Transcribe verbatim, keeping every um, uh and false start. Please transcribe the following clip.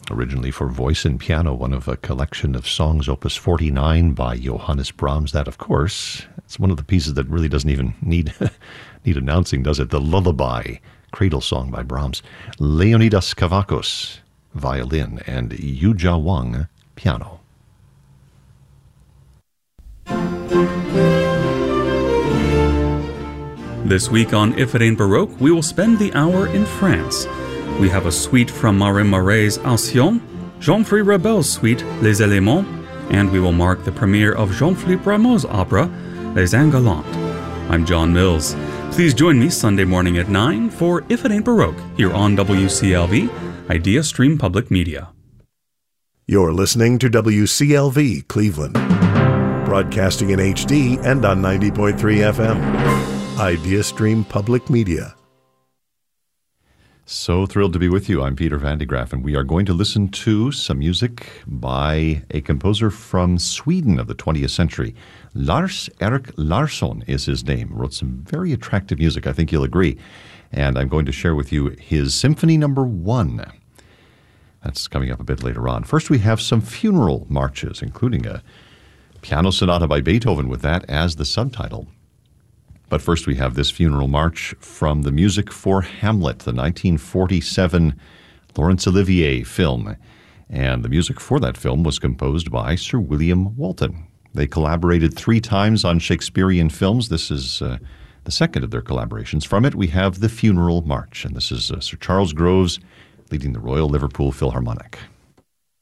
originally for voice and piano, one of a collection of songs, Opus forty-nine by Johannes Brahms. That, of course, it's one of the pieces that really doesn't even need need announcing, does it? The Lullaby, cradle song by Brahms. Leonidas Kavakos, violin, and Yuja Wang, piano. This week on If It Ain't Baroque, we will spend the hour in France. We have a suite from Marin Marais' Alcyon, Jean-Philippe Ravel's suite Les Éléments, and we will mark the premiere of Jean-Philippe Rameau's opera Les Ingalantes. I'm John Mills. Please join me Sunday morning at nine for If It Ain't Baroque here on W C L V, Idea Stream Public Media. You're listening to W C L V Cleveland, broadcasting in H D and on ninety point three F M. Idea Stream Public Media. So thrilled to be with you. I'm Peter Van de Graaff, and we are going to listen to some music by a composer from Sweden of the twentieth century. Lars-Erik Larsson is his name. Wrote some very attractive music, I think you'll agree. And I'm going to share with you his Symphony Number One. That's coming up a bit later on. First, we have some funeral marches, including a piano sonata by Beethoven with that as the subtitle. But first we have this funeral march from the music for Hamlet, the nineteen forty-seven Laurence Olivier film. And the music for that film was composed by Sir William Walton. They collaborated three times on Shakespearean films. This is uh, the second of their collaborations. From it, we have the Funeral March. And this is uh, Sir Charles Groves leading the Royal Liverpool Philharmonic.